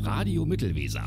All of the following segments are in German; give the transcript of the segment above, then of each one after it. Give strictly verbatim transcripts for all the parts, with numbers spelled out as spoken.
Radio Mittelweser.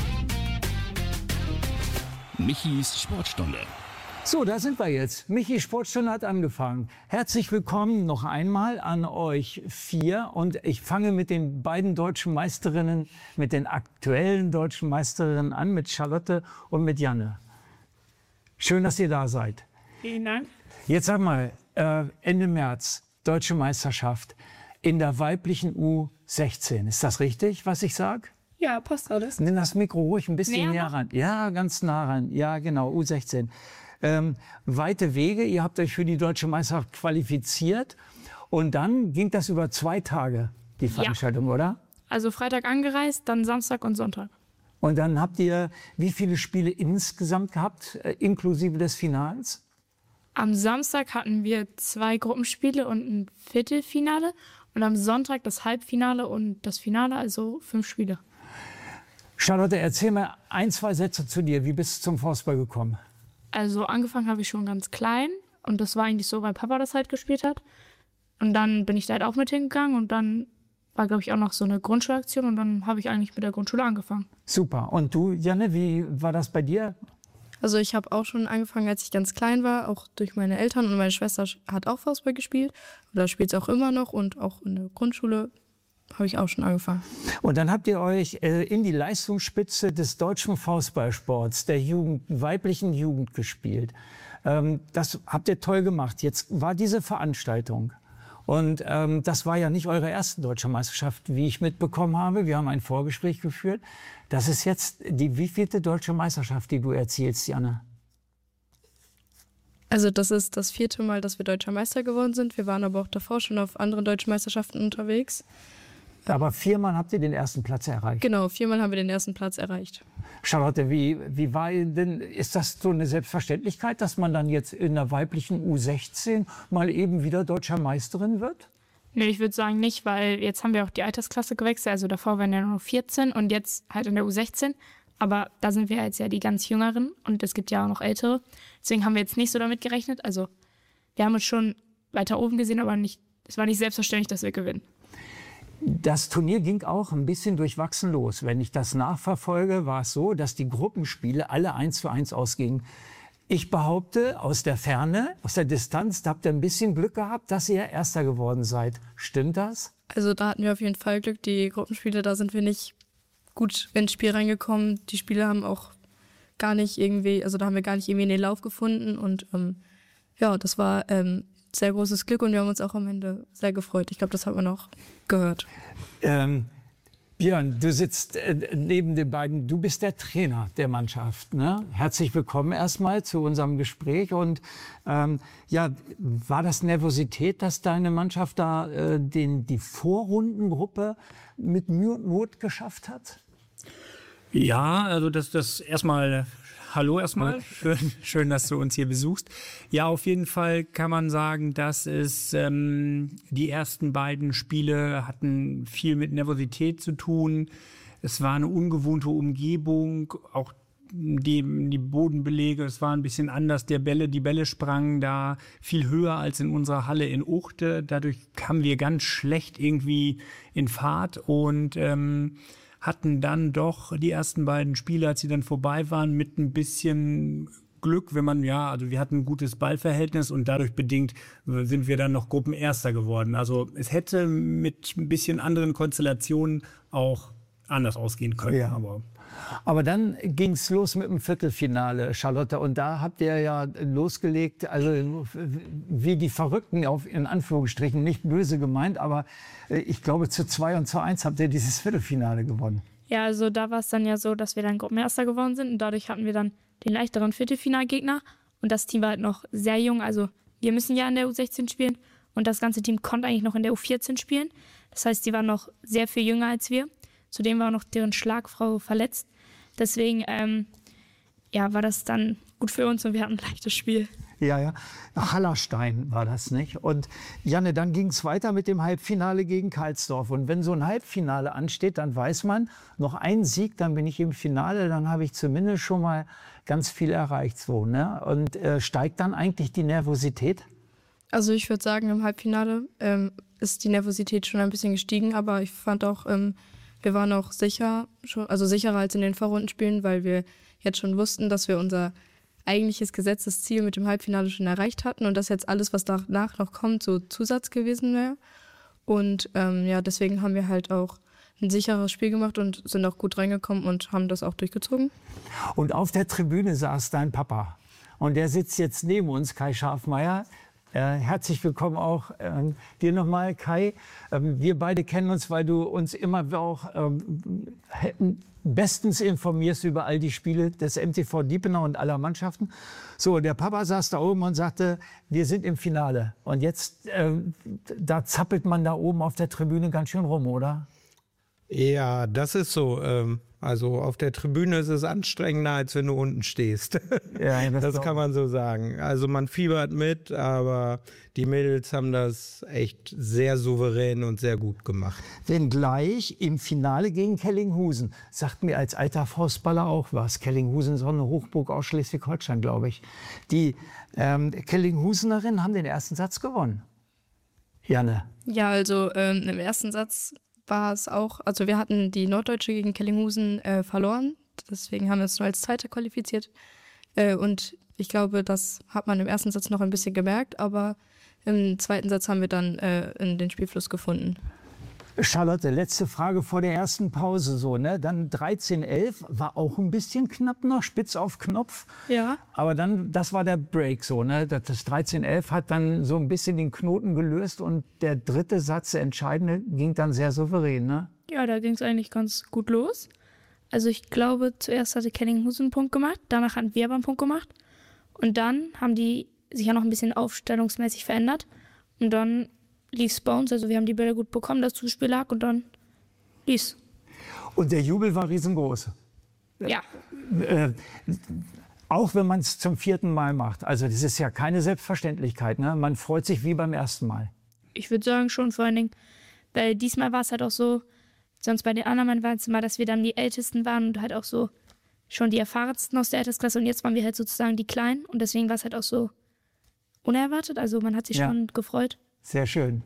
Michis Sportstunde. So, da sind wir jetzt. Michis Sportstunde hat angefangen. Herzlich willkommen noch einmal an euch vier. Und ich fange mit den beiden deutschen Meisterinnen, mit den aktuellen deutschen Meisterinnen an, mit Charlotte und mit Janne. Schön, dass ihr da seid. Vielen Dank. Jetzt sag mal, äh, Ende März, Deutsche Meisterschaft in der weiblichen U sechzehn. Ist das richtig, was ich sage? Ja, passt alles. Nimm das Mikro ruhig ein bisschen Näher näher ran. Ja, ganz nah ran. Ja, genau, U sechzehn. Ähm, weite Wege, ihr habt euch für die Deutsche Meisterschaft qualifiziert. Und dann ging das über zwei Tage, die Veranstaltung, ja. Oder? Also Freitag angereist, dann Samstag und Sonntag. Und dann habt ihr wie viele Spiele insgesamt gehabt, äh, inklusive des Finals? Am Samstag hatten wir zwei Gruppenspiele und ein Viertelfinale. Und am Sonntag das Halbfinale und das Finale, also fünf Spiele. Charlotte, erzähl mir ein, zwei Sätze zu dir. Wie bist du zum Fußball gekommen? Also angefangen habe ich schon ganz klein. Und das war eigentlich so, weil Papa das halt gespielt hat. Und dann bin ich da halt auch mit hingegangen. Und dann war, glaube ich, auch noch so eine Grundschulaktion. Und dann habe ich eigentlich mit der Grundschule angefangen. Super. Und du, Janne, wie war das bei dir? Also ich habe auch schon angefangen, als ich ganz klein war, auch durch meine Eltern. Und meine Schwester hat auch Fußball gespielt. Oder spielt es auch immer noch. Und auch in der Grundschule habe ich auch schon angefangen. Und dann habt ihr euch äh, in die Leistungsspitze des deutschen Fußballsports, der Jugend, weiblichen Jugend gespielt. Ähm, das habt ihr toll gemacht. Jetzt war diese Veranstaltung. Und ähm, das war ja nicht eure erste deutsche Meisterschaft, wie ich mitbekommen habe. Wir haben ein Vorgespräch geführt. Das ist jetzt die wievielte deutsche Meisterschaft, die du erzählst, Janne? Also das ist das vierte Mal, dass wir deutscher Meister geworden sind. Wir waren aber auch davor schon auf anderen deutschen Meisterschaften unterwegs. Aber viermal habt ihr den ersten Platz erreicht. Genau, viermal haben wir den ersten Platz erreicht. Charlotte, wie, wie war denn, ist das so eine Selbstverständlichkeit, dass man dann jetzt in der weiblichen U sechzehn mal eben wieder deutscher Meisterin wird? Nee, ich würde sagen nicht, weil jetzt haben wir auch die Altersklasse gewechselt. Also davor waren ja nur vierzehn und jetzt halt in der U sechzehn. Aber da sind wir jetzt ja die ganz Jüngeren und es gibt ja auch noch Ältere. Deswegen haben wir jetzt nicht so damit gerechnet. Also wir haben uns schon weiter oben gesehen, aber nicht, es war nicht selbstverständlich, dass wir gewinnen. Das Turnier ging auch ein bisschen durchwachsen los. Wenn ich das nachverfolge, war es so, dass die Gruppenspiele alle eins zu eins ausgingen. Ich behaupte, aus der Ferne, aus der Distanz, da habt ihr ein bisschen Glück gehabt, dass ihr Erster geworden seid. Stimmt das? Also da hatten wir auf jeden Fall Glück. Die Gruppenspiele, da sind wir nicht gut ins Spiel reingekommen. Die Spiele haben auch gar nicht irgendwie, also da haben wir gar nicht irgendwie in den Lauf gefunden. Und ähm, ja, das war ähm, sehr großes Glück und wir haben uns auch am Ende sehr gefreut. Ich glaube, das hat man auch gehört. Ähm, Björn, du sitzt äh, neben den beiden. Du bist der Trainer der Mannschaft. Ne? Herzlich willkommen erstmal zu unserem Gespräch. Und ähm, ja, war das Nervosität, dass deine Mannschaft da äh, den, die Vorrundengruppe mit Mühe und Not geschafft hat? Ja, also das, das erstmal. Hallo erstmal, schön, schön, dass du uns hier besuchst. Ja, auf jeden Fall kann man sagen, dass es ähm, die ersten beiden Spiele hatten viel mit Nervosität zu tun. Es war eine ungewohnte Umgebung, auch die, die Bodenbelege, es war ein bisschen anders. Der Bälle, die Bälle sprangen da viel höher als in unserer Halle in Uchte. Dadurch kamen wir ganz schlecht irgendwie in Fahrt und ähm, hatten dann doch die ersten beiden Spiele, als sie dann vorbei waren, mit ein bisschen Glück, wenn man, ja, also wir hatten ein gutes Ballverhältnis und dadurch bedingt sind wir dann noch Gruppenerster geworden. Also es hätte mit ein bisschen anderen Konstellationen auch anders ausgehen können. Ja. Aber Aber dann ging es los mit dem Viertelfinale, Charlotte. Und da habt ihr ja losgelegt, also wie die Verrückten, auf, in Anführungsstrichen, nicht böse gemeint, aber ich glaube, zu zwei und zu eins habt ihr dieses Viertelfinale gewonnen. Ja, also da war es dann ja so, dass wir dann Gruppenerster geworden sind und dadurch hatten wir dann den leichteren Viertelfinalgegner. Und das Team war halt noch sehr jung, also wir müssen ja in der U sechzehn spielen und das ganze Team konnte eigentlich noch in der U vierzehn spielen. Das heißt, die waren noch sehr viel jünger als wir. Zudem war auch noch deren Schlagfrau verletzt. Deswegen ähm, ja, war das dann gut für uns und wir hatten ein leichtes Spiel. Ja, ja. Hallerstein war das, nicht? Und Janne, dann ging es weiter mit dem Halbfinale gegen Karlsdorf. Und wenn so ein Halbfinale ansteht, dann weiß man, noch ein Sieg, dann bin ich im Finale, dann habe ich zumindest schon mal ganz viel erreicht. So, ne? Und äh, steigt dann eigentlich die Nervosität? Also ich würde sagen, im Halbfinale ähm, ist die Nervosität schon ein bisschen gestiegen, aber ich fand auch, ähm, wir waren auch sicher, schon, also sicherer als in den Vorrundenspielen, weil wir jetzt schon wussten, dass wir unser eigentliches gesetztes Ziel mit dem Halbfinale schon erreicht hatten und dass jetzt alles, was danach noch kommt, so Zusatz gewesen wäre. Und ähm, ja, deswegen haben wir halt auch ein sicheres Spiel gemacht und sind auch gut reingekommen und haben das auch durchgezogen. Und auf der Tribüne saß dein Papa. Und der sitzt jetzt neben uns, Kai Schafmeier. Äh, herzlich willkommen auch äh, dir nochmal, Kai. Ähm, wir beide kennen uns, weil du uns immer auch ähm, bestens informierst über all die Spiele des M T V Diepenau und aller Mannschaften. So, der Papa saß da oben und sagte, wir sind im Finale. Und jetzt, äh, da zappelt man da oben auf der Tribüne ganz schön rum, oder? Ja, das ist so. Ähm Also auf der Tribüne ist es anstrengender, als wenn du unten stehst. Ja, das das kann man so sagen. Also man fiebert mit, aber die Mädels haben das echt sehr souverän und sehr gut gemacht. Wenngleich im Finale gegen Kellinghusen, sagt mir als alter Faustballer auch was. Kellinghusen ist auch eine Hochburg aus Schleswig-Holstein, glaube ich. Die ähm, Kellinghusenerinnen haben den ersten Satz gewonnen. Janne. Ja, also ähm, im ersten Satz war es auch, also wir hatten die Norddeutsche gegen Kellinghusen äh, verloren, deswegen haben wir uns nur als Zweiter qualifiziert äh, und ich glaube, das hat man im ersten Satz noch ein bisschen gemerkt, aber im zweiten Satz haben wir dann äh, in den Spielfluss gefunden. Charlotte, letzte Frage vor der ersten Pause. So, ne? Dann dreizehn elf, war auch ein bisschen knapp noch, spitz auf Knopf. Ja. Aber dann, das war der Break so. Ne? Das dreizehn elf hat dann so ein bisschen den Knoten gelöst und der dritte Satz, der entscheidende, ging dann sehr souverän. Ne? Ja, da ging es eigentlich ganz gut los. Also ich glaube, zuerst hatte Kellinghusen einen Punkt gemacht, danach hatten wir aber einen Punkt gemacht. Und dann haben die sich ja noch ein bisschen aufstellungsmäßig verändert. Und dann lief es bei uns, also wir haben die Bälle gut bekommen, das Zuspiel lag und dann lief's. Und der Jubel war riesengroß. Ja. Äh, auch wenn man es zum vierten Mal macht. Also das ist ja keine Selbstverständlichkeit. Ne? Man freut sich wie beim ersten Mal. Ich würde sagen schon, vor allen Dingen, weil diesmal war es halt auch so, sonst bei den anderen Mal war es immer, dass wir dann die Ältesten waren und halt auch so schon die Erfahrensten aus der Altersklasse und jetzt waren wir halt sozusagen die Kleinen und deswegen war es halt auch so unerwartet, also man hat sich Ja. schon gefreut. Sehr schön.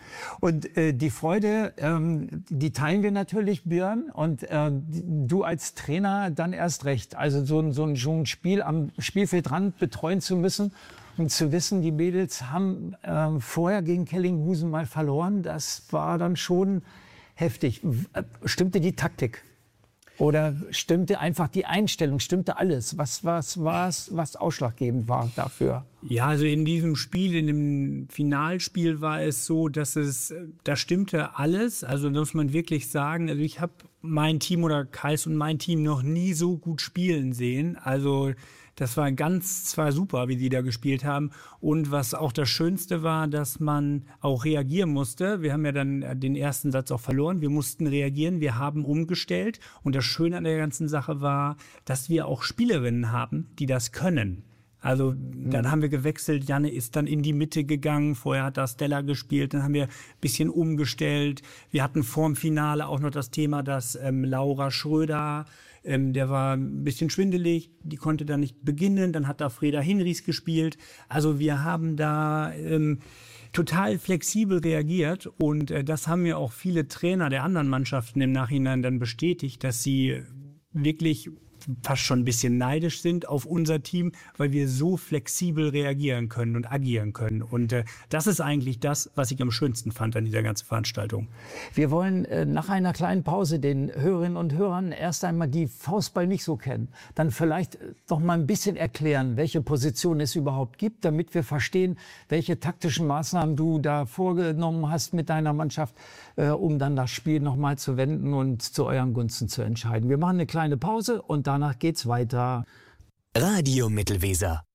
Und äh, die Freude, ähm, die teilen wir natürlich, Björn. Und äh, du als Trainer dann erst recht. Also so, ein- so, ein, so ein Spiel am Spielfeldrand betreuen zu müssen und zu wissen, die Mädels haben äh, vorher gegen Kellinghusen mal verloren, das war dann schon heftig. W- äh, Stimmte die Taktik? Oder stimmte einfach die Einstellung? Stimmte alles? Was war was, was, was ausschlaggebend war dafür? Ja, also in diesem Spiel, in dem Finalspiel war es so, dass es, da stimmte alles. Also muss man wirklich sagen, also ich habe mein Team oder Kais und mein Team noch nie so gut spielen sehen. Also das war ganz zwar super, wie sie da gespielt haben. Und was auch das Schönste war, dass man auch reagieren musste. Wir haben ja dann den ersten Satz auch verloren. Wir mussten reagieren. Wir haben umgestellt. Und das Schöne an der ganzen Sache war, dass wir auch Spielerinnen haben, die das können. Also dann haben wir gewechselt, Janne ist dann in die Mitte gegangen, vorher hat da Stella gespielt, dann haben wir ein bisschen umgestellt. Wir hatten vorm Finale auch noch das Thema, dass ähm, Laura Schröder, ähm, der war ein bisschen schwindelig, die konnte da nicht beginnen, dann hat da Freda Hinrichs gespielt. Also wir haben da ähm, total flexibel reagiert und äh, das haben mir auch viele Trainer der anderen Mannschaften im Nachhinein dann bestätigt, dass sie wirklich fast schon ein bisschen neidisch sind auf unser Team, weil wir so flexibel reagieren können und agieren können. Und äh, das ist eigentlich das, was ich am schönsten fand an dieser ganzen Veranstaltung. Wir wollen äh, nach einer kleinen Pause den Hörerinnen und Hörern erst einmal, die Faustball nicht so kennen, dann vielleicht äh, noch mal ein bisschen erklären, welche Position es überhaupt gibt, damit wir verstehen, welche taktischen Maßnahmen du da vorgenommen hast mit deiner Mannschaft, äh, um dann das Spiel noch mal zu wenden und zu euren Gunsten zu entscheiden. Wir machen eine kleine Pause und danach geht's weiter. Radio Mittelweser.